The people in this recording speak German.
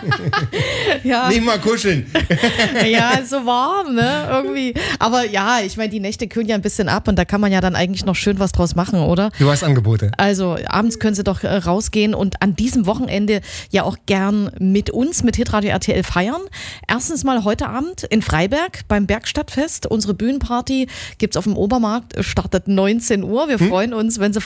Ja. Nicht mal kuscheln. Ja, so warm, ne? Irgendwie. Aber ja, ich meine, die Nächte kühlen ja ein bisschen ab und da kann man ja dann eigentlich noch schön was draus machen, oder? Du hast Angebote. Also abends können Sie doch rausgehen und an diesem Wochenende ja auch gern mit uns, mit Hitradio RTL feiern. Erstens mal heute Abend in Freiberg beim Bergstadtfest. Unsere Bühnenparty gibt's auf dem Obermarkt, startet 19 Uhr. Wir freuen uns, wenn Sie